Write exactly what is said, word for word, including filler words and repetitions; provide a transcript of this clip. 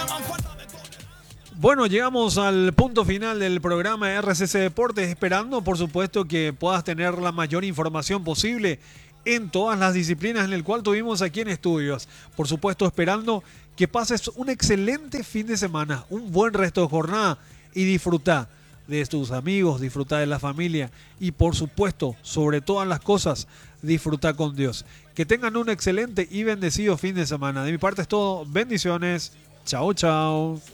Bueno, llegamos al punto final del programa de R C C Deportes, esperando por supuesto que puedas tener la mayor información posible en todas las disciplinas en el cual tuvimos aquí en estudios. Por supuesto, esperando que pases un excelente fin de semana, un buen resto de jornada y disfruta de tus amigos, disfruta de la familia y por supuesto, sobre todas las cosas, disfruta con Dios. Que tengan un excelente y bendecido fin de semana. De mi parte es todo. Bendiciones. Chao, chao.